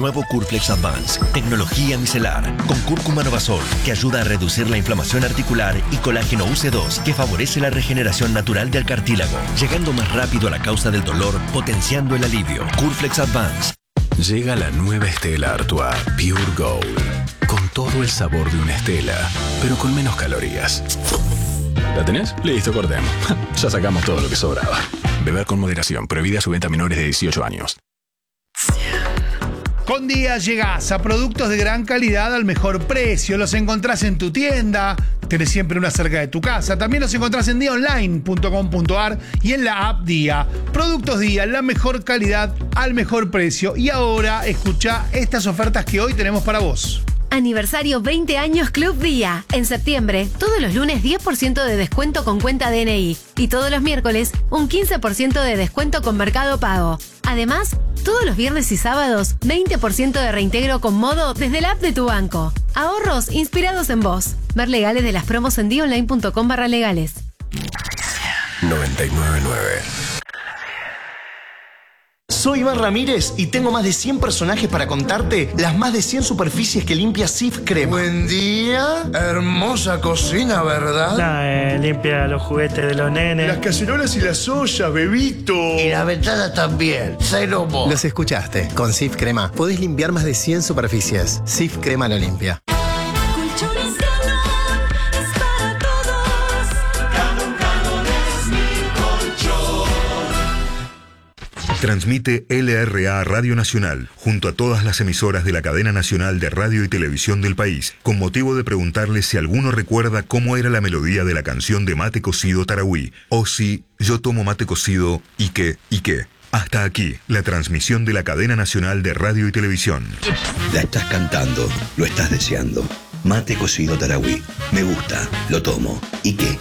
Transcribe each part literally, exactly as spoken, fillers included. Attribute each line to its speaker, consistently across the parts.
Speaker 1: Nuevo Curflex Advance, tecnología micelar, con cúrcuma Novasol, que ayuda a reducir la inflamación articular, y colágeno U C dos, que favorece la regeneración natural del cartílago, llegando más rápido a la causa del dolor, potenciando el alivio. Curflex Advance.
Speaker 2: Llega la nueva Stella Artois Pure Gold, con todo el sabor de una Stella, pero con menos calorías. ¿La tenés? Listo, cortemos. Ya sacamos todo lo que sobraba. Beber con moderación. Prohibida su venta a menores de dieciocho años.
Speaker 3: Con Día llegás a productos de gran calidad al mejor precio. Los encontrás en tu tienda. Tenés siempre una cerca de tu casa. También los encontrás en día online punto com punto a r y en la app Día. Productos Día, la mejor calidad al mejor precio. Y ahora escuchá estas ofertas que hoy tenemos para vos.
Speaker 4: Aniversario veinte años Club Día. En septiembre, todos los lunes diez por ciento de descuento con cuenta D N I. Y todos los miércoles, un quince por ciento de descuento con Mercado Pago. Además, todos los viernes y sábados, veinte por ciento de reintegro con Modo desde la app de tu banco. Ahorros inspirados en vos. Ver legales de las promos en día online punto com barra legales.
Speaker 2: noventa y nueve punto nueve.
Speaker 5: Soy Iván Ramírez y tengo más de cien personajes para contarte las más de cien superficies que limpia Sif Crema.
Speaker 6: Buen día, hermosa cocina, ¿verdad?
Speaker 7: Nah, eh, limpia los juguetes de los nenes.
Speaker 6: Las cacerolas y las ollas, bebito.
Speaker 5: Y la ventana también, cero vos.
Speaker 8: Los escuchaste, con Sif Crema podés limpiar más de cien superficies. Sif Crema lo limpia.
Speaker 9: Transmite L R A Radio Nacional, junto a todas las emisoras de la cadena nacional de radio y televisión del país, con motivo de preguntarles si alguno recuerda cómo era la melodía de la canción de Mate Cocido Tarahui, o si yo tomo mate cocido y qué, y qué. Hasta aquí, la transmisión de la cadena nacional de radio y televisión.
Speaker 10: La estás cantando, lo estás deseando. Mate Cocido Tarahui. Me gusta, lo tomo. ¿Y qué?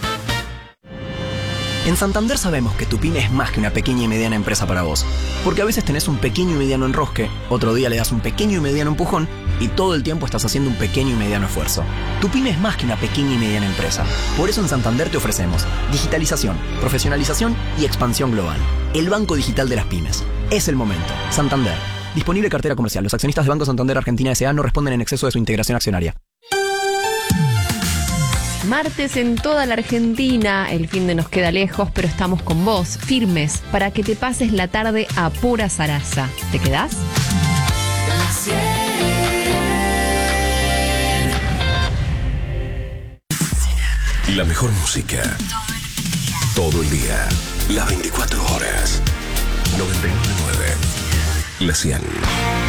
Speaker 11: En Santander sabemos que tu pyme es más que una pequeña y mediana empresa para vos. Porque a veces tenés un pequeño y mediano enrosque, otro día le das un pequeño y mediano empujón, y todo el tiempo estás haciendo un pequeño y mediano esfuerzo. Tu pyme es más que una pequeña y mediana empresa. Por eso en Santander te ofrecemos digitalización, profesionalización y expansión global. El banco digital de las pymes. Es el momento. Santander. Disponible cartera comercial. Los accionistas de Banco Santander Argentina S A no responden en exceso de su integración accionaria.
Speaker 12: Martes en toda la Argentina, el fin de nos queda lejos, pero estamos con vos, firmes, para que te pases la tarde a pura zaraza. ¿Te quedás?
Speaker 2: La mejor música. Todo el día. Las veinticuatro horas. noventa y nueve punto nueve. La cien.